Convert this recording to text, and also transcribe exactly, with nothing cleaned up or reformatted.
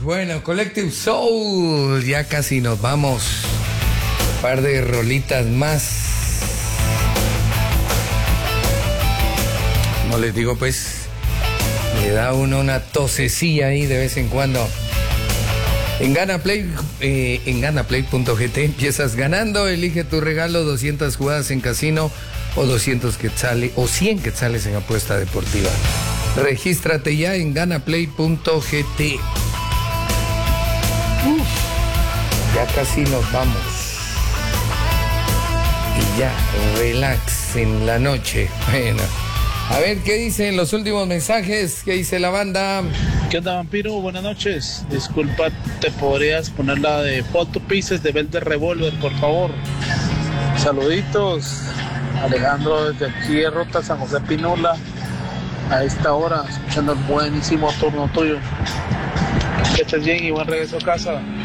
Bueno, Collective Soul, ya casi nos vamos. Un par de rolitas más. Como les digo, pues, le da uno una tosecilla ahí de vez en cuando. En Ganaplay, eh, en ganaplay punto g t empiezas ganando, elige tu regalo, doscientas jugadas en casino o doscientos quetzales o cien quetzales en apuesta deportiva. Regístrate ya en ganaplay punto g t. Uf, ya casi nos vamos. Y ya, relax en la noche. Bueno, a ver qué dicen los últimos mensajes, qué dice la banda. ¿Qué onda, vampiro? Buenas noches. Disculpa, ¿te podrías poner la de Photo Pieces de Velvet Revolver, por favor? Saluditos. Alejandro desde aquí de Ruta San José Pinula. A esta hora, escuchando el buenísimo turno tuyo. Que estés bien y buen regreso a casa.